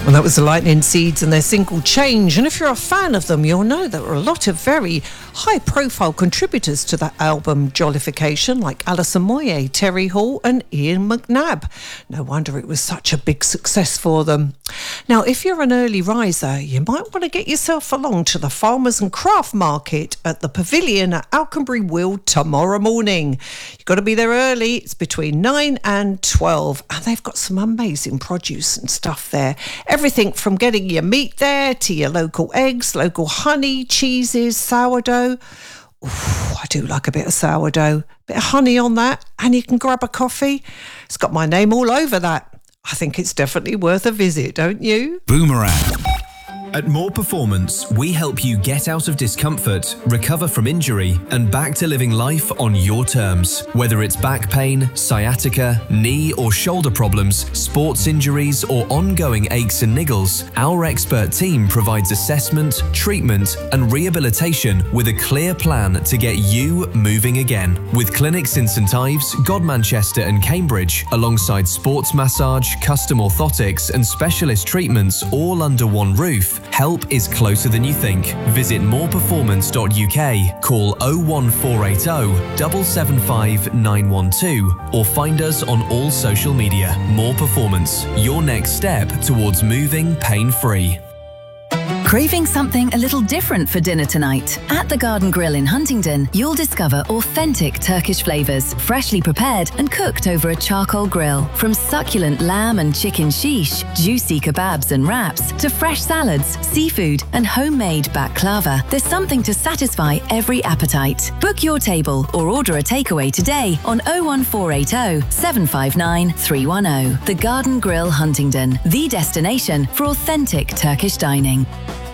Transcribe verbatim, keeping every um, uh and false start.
Well, that was the Lightning Seeds and their single Change. And if you're a fan of them, you'll know there were a lot of very high-profile contributors to that album, Jollification, like Alison Moyet, Terry Hall and Ian McNabb. No wonder it was such a big success for them. Now, if you're an early riser, you might want to get yourself along to the Farmers and Craft Market at the Pavilion at Alconbury Weald tomorrow morning. You've got to be there early. It's between nine and twelve. And they've got some amazing produce and stuff there. Everything from getting your meat there to your local eggs, local honey, cheeses, sourdough. Ooh, I do like a bit of sourdough. Bit of honey on that, and you can grab a coffee. It's got my name all over that. I think it's definitely worth a visit, don't you? Boomerang. At More Performance, we help you get out of discomfort, recover from injury, and back to living life on your terms. Whether it's back pain, sciatica, knee or shoulder problems, sports injuries, or ongoing aches and niggles, our expert team provides assessment, treatment, and rehabilitation with a clear plan to get you moving again. With clinics in St Ives, Godmanchester, and Cambridge, alongside sports massage, custom orthotics, and specialist treatments all under one roof, help is closer than you think. Visit more performance dot U K, call oh one four eight oh, seven seven five nine one two, or find us on all social media. More Performance, your next step towards moving pain-free. Craving something a little different for dinner tonight? At the Garden Grill in Huntingdon, you'll discover authentic Turkish flavours, freshly prepared and cooked over a charcoal grill. From succulent lamb and chicken shish, juicy kebabs and wraps, to fresh salads, seafood and homemade baklava, there's something to satisfy every appetite. Book your table or order a takeaway today on oh one four eight oh, seven five nine, three one oh. The Garden Grill Huntingdon, the destination for authentic Turkish dining.